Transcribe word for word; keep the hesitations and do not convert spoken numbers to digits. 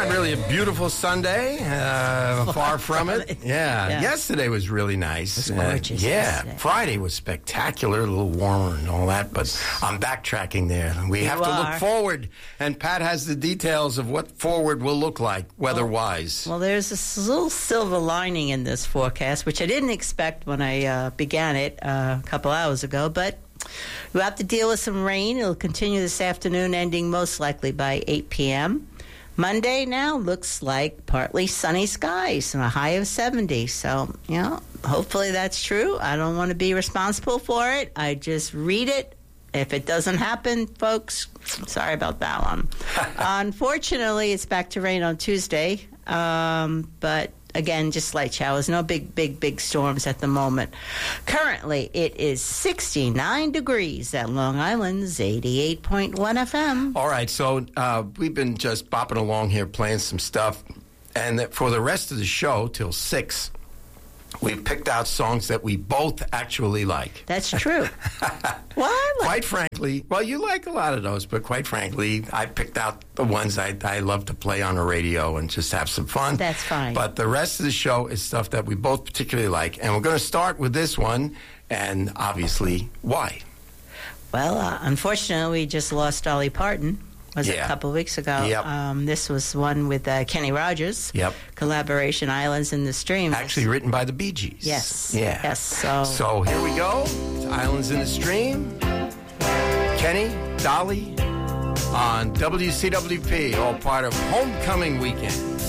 not really a beautiful Sunday. Uh, far from it. Yeah. Yeah. Yesterday was really nice. It was gorgeous Uh, yeah. yesterday. Friday was spectacular, a little warmer and all that, but I'm backtracking there. We You have to look are. forward, and Pat has the details of what forward will look like weather-wise. Well, there's this little silver lining in this forecast, which I didn't expect when I uh, began it uh, a couple hours ago, but we'll have to deal with some rain. It'll continue this afternoon, ending most likely by eight p.m. Monday now looks like partly sunny skies and a high of seventy. So, you know, hopefully that's true. I don't want to be responsible for it. I just read it. If it doesn't happen, folks, sorry about that one. Unfortunately, it's back to rain on Tuesday. Um, but again, just light showers. No big, big, big storms at the moment. Currently, it is sixty-nine degrees at Long Island's eighty-eight point one F M. All right, so uh, we've been just bopping along here, playing some stuff, and that for the rest of the show, till six, we've picked out songs that we both actually like. That's true. What? Quite frankly, well, you like a lot of those, but quite frankly, I picked out the ones I, I love to play on the radio and just have some fun. That's fine. But the rest of the show is stuff that we both particularly like, and we're going to start with this one, and obviously, why? Well, uh, unfortunately, we just lost Dolly Parton. Was it Yeah. a couple of weeks ago? Yep. Um, this was one with uh, Kenny Rogers. Yep. Collaboration, Islands in the Stream. Actually written by the Bee Gees. Yes. Yeah. Yes. So, So here we go. It's Islands in the Stream. Kenny, Dolly, on W C W P, all part of Homecoming Weekend.